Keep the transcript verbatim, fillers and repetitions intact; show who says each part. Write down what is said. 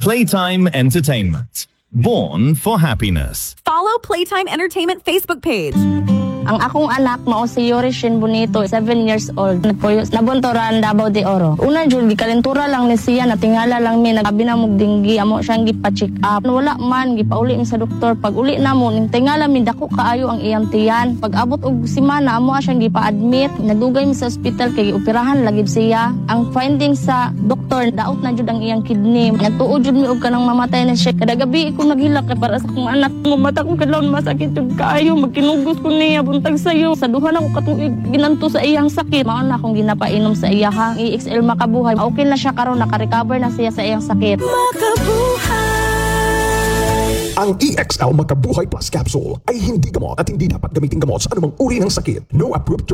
Speaker 1: Playtime Entertainment. Born for happiness.
Speaker 2: Follow Playtime Entertainment Facebook page.
Speaker 3: Ang akong anak mao si Yorishin Bonito, seven years old. Nagpuyo nabuntoran Davao de Oro. Una jud gikalentura lang ni siya, natingala lang mi, nagabi na mog dinggi, amo siyang gipa-check up. Wala man gipauli mi sa doktor. Pag uli na mo ning tingala mi dako kaayo ang iyang tiyan. Pag abot og semana amo siyang gipa-admit. Nadugay mi sa ospital kay operahan lagib siya. Ang findings sa doktor, daot na jud ang iyang kidney. Nagtuod jud mi og kanang mamatay na siya. Kada gabi ko naghilak kay para sa akong anak. Mata ko kadlawon masakit jud kaayo, magkinugos ko niya buntag sayo. Sa duha na ko katuig ginanto sa iyang sakit. Mao na akong ginapainom sa iyahang E X L Makabuhay. Okay na siya karon, naka-recover na siya sa iyang sakit.
Speaker 2: Makabuhay.
Speaker 4: Ang E X L Makabuhay Plus Capsule ay hindi gamot at hindi dapat gamitin gamot sa anumang uri ng sakit. No approved drug